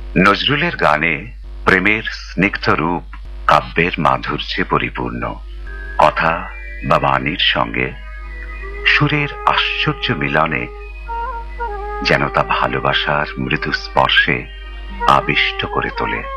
নজরুলের গানে প্রেমের স্নিগ্ধ রূপ কাব্যের মাধুর্যে পরিপূর্ণ। কথা বা বাণীর সঙ্গে সুরের আশ্চর্য মিলনে যেন তা ভালোবাসার মৃদু স্পর্শে আবিষ্ট করে তোলে।